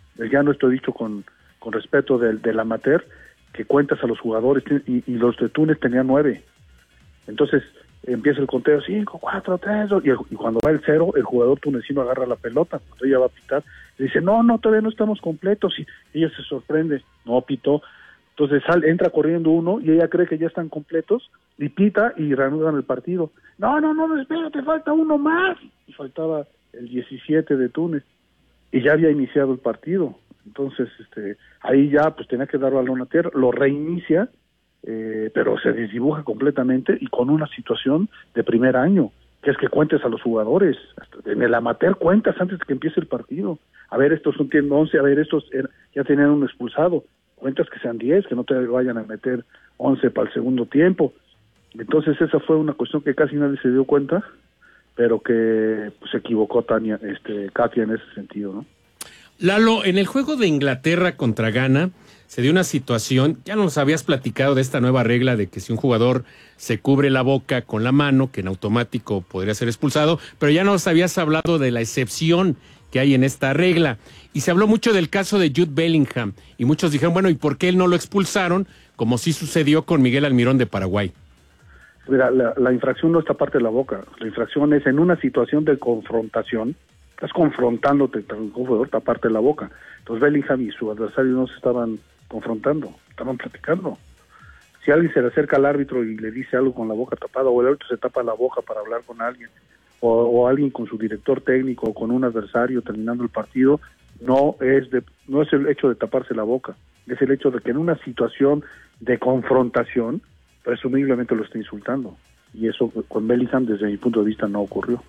ya no estoy dicho con respeto del amateur, que cuentas a los jugadores, y los de Túnez tenían 9. Entonces empieza el conteo, 5, 4, 3, 2, y cuando va el 0, el jugador tunecino agarra la pelota, cuando ella va a pitar, le dice, no, todavía no estamos completos, y ella se sorprende, no pitó. Entonces entra corriendo uno, y ella cree que ya están completos, y pita, y reanudan el partido. No, espérate, falta uno más, y faltaba el 17 de Túnez, y ya había iniciado el partido. Entonces, ahí ya pues tenía que dar balón a tierra, lo reinicia, pero se desdibuja completamente y con una situación de primer año, que es que cuentes a los jugadores. En el amateur cuentas antes de que empiece el partido. A ver, estos tienen 11, a ver, estos ya tenían un expulsado. Cuentas que sean 10, que no te vayan a meter 11 para el segundo tiempo. Entonces esa fue una cuestión que casi nadie se dio cuenta, pero que pues, se equivocó Katia en ese sentido, ¿no? Lalo, en el juego de Inglaterra contra Ghana se dio una situación, ya nos habías platicado de esta nueva regla de que si un jugador se cubre la boca con la mano, que en automático podría ser expulsado, pero ya nos habías hablado de la excepción que hay en esta regla. Y se habló mucho del caso de Jude Bellingham, y muchos dijeron, bueno, ¿y por qué él no lo expulsaron? Como sí sucedió con Miguel Almirón de Paraguay. Mira, la infracción no está parte de la boca, la infracción es en una situación de confrontación, estás confrontándote con un jugador, está parte de la boca. Entonces Bellingham y su adversario no se estaban confrontando, estaban platicando. Si alguien se le acerca al árbitro y le dice algo con la boca tapada, o el árbitro se tapa la boca para hablar con alguien, o alguien con su director técnico o con un adversario terminando el partido, no es el hecho de taparse la boca, es el hecho de que en una situación de confrontación presumiblemente lo está insultando, y eso con Bellingham desde mi punto de vista no ocurrió.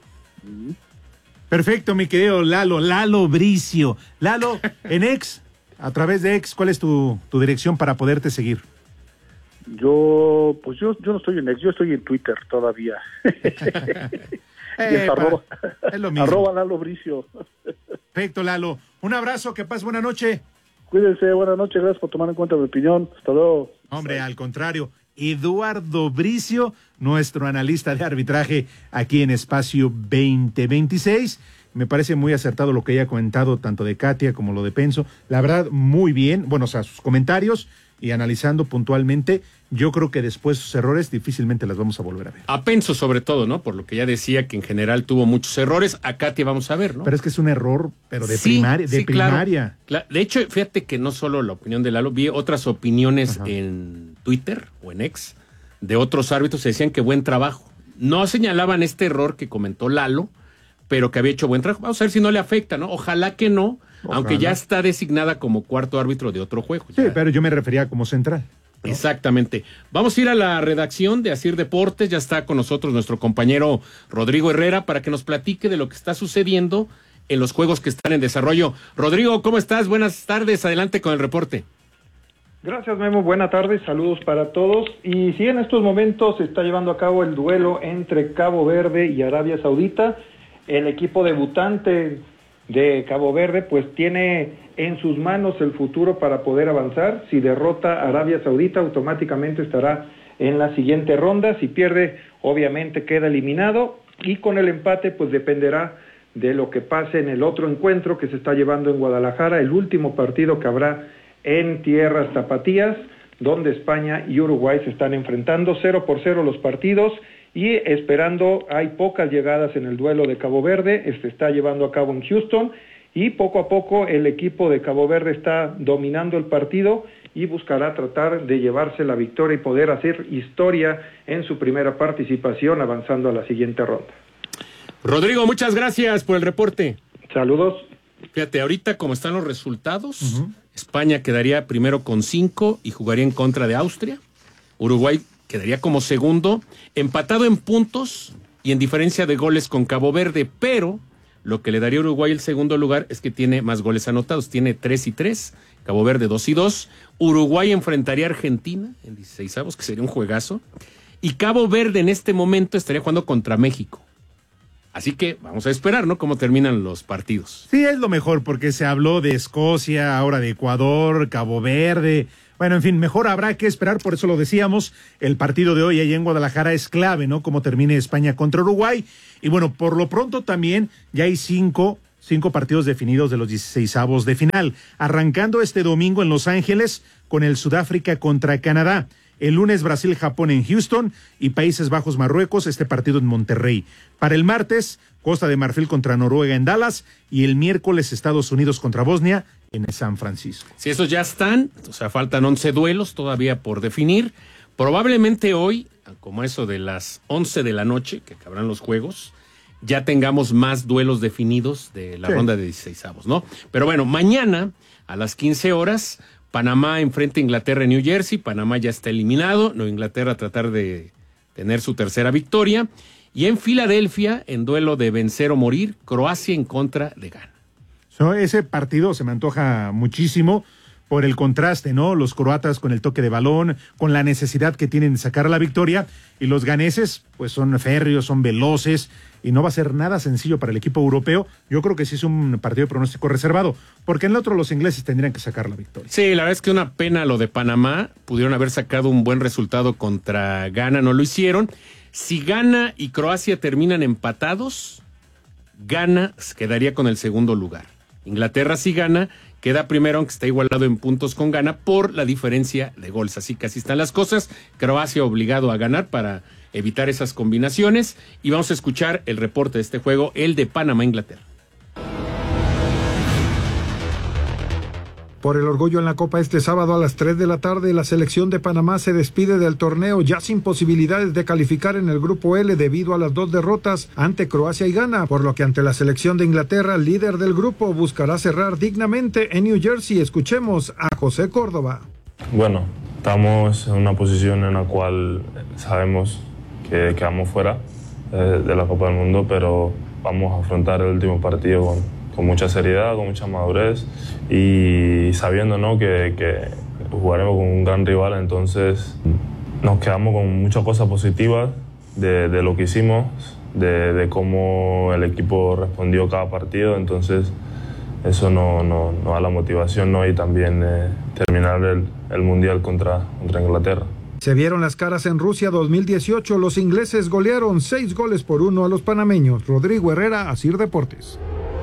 Perfecto, mi querido Lalo Bricio. Lalo, en X, a través de X, ¿cuál es tu dirección para poderte seguir? Yo no estoy en X, yo estoy en Twitter todavía. Es lo mismo. @Lalo Bricio. Perfecto, Lalo. Un abrazo, que pases buena noche. Cuídense, buenas noches, gracias por tomar en cuenta mi opinión. Hasta luego. Hombre, al contrario. Eduardo Bricio, nuestro analista de arbitraje aquí en Espacio 2026. Me parece muy acertado lo que ella ha comentado, tanto de Katia como lo de Penso. La verdad, muy bien. Bueno, o sea, sus comentarios y analizando puntualmente, yo creo que después sus errores difícilmente las vamos a volver a ver. A Penso sobre todo, ¿no? Por lo que ya decía que en general tuvo muchos errores. A Katia vamos a ver, ¿no? Pero es que es un error, pero de primaria. Claro. De hecho, fíjate que no solo la opinión de Lalo, vi otras opiniones en Twitter o en X de otros árbitros que decían que buen trabajo. No señalaban este error que comentó Lalo, pero que había hecho buen trabajo. Vamos a ver si no le afecta, ¿no? Ojalá que no, aunque ya está designada como cuarto árbitro de otro juego. Sí, pero yo me refería como central, ¿no? Exactamente. Vamos a ir a la redacción de Asir Deportes. Ya está con nosotros nuestro compañero Rodrigo Herrera para que nos platique de lo que está sucediendo en los juegos que están en desarrollo. Rodrigo, ¿cómo estás? Buenas tardes. Adelante con el reporte. Gracias, Memo. Buenas tardes. Saludos para todos. Y sí, en estos momentos se está llevando a cabo el duelo entre Cabo Verde y Arabia Saudita. El equipo debutante de Cabo Verde pues tiene en sus manos el futuro para poder avanzar. Si derrota a Arabia Saudita, automáticamente estará en la siguiente ronda. Si pierde, obviamente queda eliminado, y con el empate pues dependerá de lo que pase en el otro encuentro que se está llevando en Guadalajara, el último partido que habrá en tierras tapatías, donde España y Uruguay se están enfrentando. 0-0 los partidos, y esperando, hay pocas llegadas en el duelo de Cabo Verde. Se está llevando a cabo en Houston, y poco a poco el equipo de Cabo Verde está dominando el partido y buscará tratar de llevarse la victoria y poder hacer historia en su primera participación, avanzando a la siguiente ronda. Rodrigo, muchas gracias por el reporte. Saludos. Fíjate, ahorita como están los resultados, España quedaría primero con 5 y jugaría en contra de Austria. Uruguay quedaría como segundo, empatado en puntos y en diferencia de goles con Cabo Verde, pero lo que le daría a Uruguay el segundo lugar es que tiene más goles anotados, tiene 3-3, Cabo Verde 2-2, Uruguay enfrentaría a Argentina en 16avos, que sería un juegazo, y Cabo Verde en este momento estaría jugando contra México. Así que vamos a esperar, ¿no?, cómo terminan los partidos. Sí, es lo mejor, porque se habló de Escocia, ahora de Ecuador, Cabo Verde. Bueno, en fin, mejor habrá que esperar, por eso lo decíamos, el partido de hoy allá en Guadalajara es clave, ¿no?, cómo termine España contra Uruguay. Y bueno, por lo pronto también ya hay 5 5 partidos definidos de los 16avos de final, arrancando este domingo en Los Ángeles con el Sudáfrica contra Canadá. El lunes Brasil-Japón en Houston y Países Bajos-Marruecos, este partido en Monterrey. Para el martes, Costa de Marfil contra Noruega en Dallas y el miércoles Estados Unidos contra Bosnia en San Francisco. Si esos ya están, o sea, faltan 11 duelos todavía por definir. Probablemente hoy, como eso de las 11 de la noche, que acabarán los juegos, ya tengamos más duelos definidos de la ronda de 16avos, ¿no? Pero bueno, mañana a las 15 horas... Panamá enfrenta a Inglaterra en New Jersey. Panamá ya está eliminado. Nueva Inglaterra a tratar de tener su tercera victoria. Y en Filadelfia, en duelo de vencer o morir, Croacia en contra de Ghana. Ese partido se me antoja muchísimo por el contraste, ¿no? Los croatas con el toque de balón, con la necesidad que tienen de sacar la victoria. Y los ganeses, pues son férreos, son veloces. Y no va a ser nada sencillo para el equipo europeo. Yo creo que sí es un partido de pronóstico reservado, porque en el otro los ingleses tendrían que sacar la victoria. Sí, la verdad es que una pena lo de Panamá. Pudieron haber sacado un buen resultado contra Ghana, no lo hicieron. Si Ghana y Croacia terminan empatados, Ghana quedaría con el segundo lugar. Inglaterra, si gana, queda primero, aunque está igualado en puntos con Ghana por la diferencia de goles. Así que así están las cosas. Croacia obligado a ganar para evitar esas combinaciones. Y vamos a escuchar el reporte de este juego, el de Panamá-Inglaterra. Por el orgullo en la Copa este sábado a las 3 de la tarde, la selección de Panamá se despide del torneo ya sin posibilidades de calificar en el grupo L debido a las 2 derrotas ante Croacia y Ghana, por lo que ante la selección de Inglaterra, líder del grupo, buscará cerrar dignamente en New Jersey. Escuchemos a José Córdoba. Bueno, estamos en una posición en la cual sabemos que quedamos fuera de la Copa del Mundo, pero vamos a afrontar el último partido con mucha seriedad, con mucha madurez y sabiendo, ¿no?, que jugaremos con un gran rival. Entonces nos quedamos con muchas cosas positivas de lo que hicimos, de cómo el equipo respondió cada partido. Entonces eso nos da la motivación, ¿no?, y también terminar el Mundial contra Inglaterra. Se vieron las caras en Rusia 2018. Los ingleses golearon 6-1 a los panameños. Rodrigo Herrera, Asir Deportes.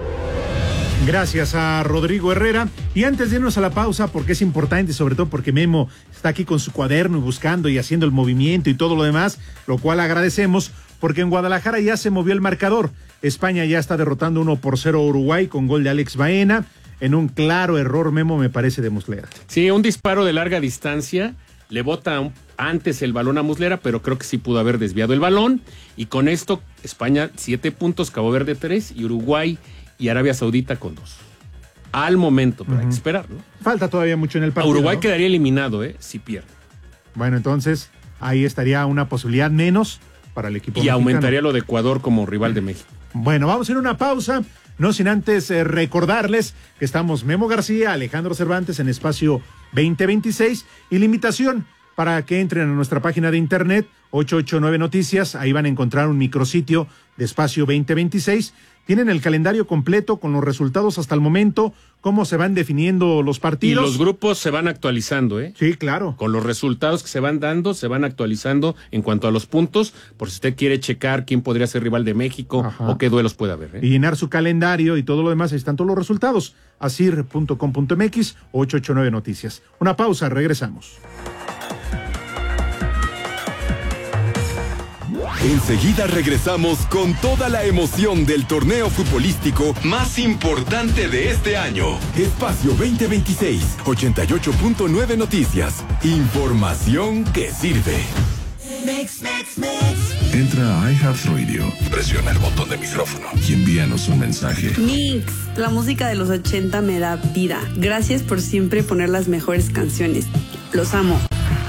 Gracias a Rodrigo Herrera. Y antes de irnos a la pausa, porque es importante, sobre todo porque Memo está aquí con su cuaderno y buscando y haciendo el movimiento y todo lo demás, lo cual agradecemos, porque en Guadalajara ya se movió el marcador. España ya está derrotando 1-0 a Uruguay con gol de Alex Baena, en un claro error, Memo, me parece, de Muslera. Sí, un disparo de larga distancia. Le bota antes el balón a Muslera, pero creo que sí pudo haber desviado el balón. Y con esto, España 7 puntos, Cabo Verde 3 y Uruguay y Arabia Saudita con 2. Al momento, pero hay que esperar, ¿no? Falta todavía mucho en el partido. Uruguay, ¿no?, quedaría eliminado, si pierde. Bueno, entonces ahí estaría una posibilidad menos para el equipo mexicano. Aumentaría lo de Ecuador como rival de México. Bueno, vamos a ir a una pausa. No sin antes recordarles que estamos Memo García, Alejandro Cervantes en Espacio 2026 y la invitación para que entren a nuestra página de internet 889 Noticias, ahí van a encontrar un micrositio de Espacio 2026. Tienen el calendario completo con los resultados hasta el momento, cómo se van definiendo los partidos. Y los grupos se van actualizando, Sí, claro. Con los resultados que se van dando, se van actualizando en cuanto a los puntos, por si usted quiere checar quién podría ser rival de México. Ajá. O qué duelos puede haber. Y llenar su calendario y todo lo demás, ahí están todos los resultados. asir.com.mx, 889 Noticias. Una pausa, regresamos. Enseguida regresamos con toda la emoción del torneo futbolístico más importante de este año. Espacio 2026, 88.9 Noticias. Información que sirve. Entra a iHeartRadio, presiona el botón de micrófono y envíanos un mensaje. Mix, la música de los 80 me da vida. Gracias por siempre poner las mejores canciones. Los amo.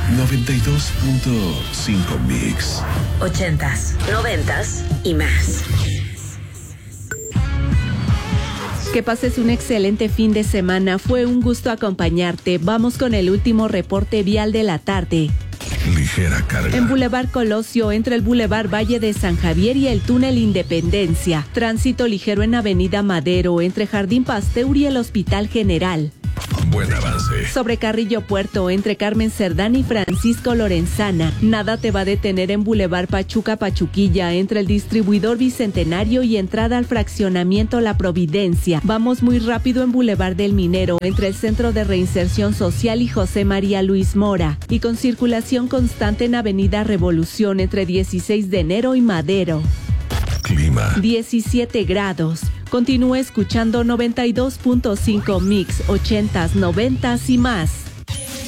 92.5 Mix. 80s, 90s y más. Que pases un excelente fin de semana. Fue un gusto acompañarte. Vamos con el último reporte vial de la tarde. Ligera carga. En Boulevard Colosio, entre el Boulevard Valle de San Javier y el Túnel Independencia. Tránsito ligero en Avenida Madero, entre Jardín Pasteur y el Hospital General. buen avance. Sobre Carrillo Puerto, entre Carmen Cerdán y Francisco Lorenzana. Nada te va a detener en Boulevard Pachuca Pachuquilla, entre el distribuidor Bicentenario y entrada al fraccionamiento La Providencia. Vamos muy rápido en Boulevard del Minero, entre el Centro de Reinserción Social y José María Luis Mora. Y con circulación constante en Avenida Revolución, entre 16 de enero y Madero. Clima. 17 grados. Continúa escuchando 92.5 Mix, 80s, 90s y más.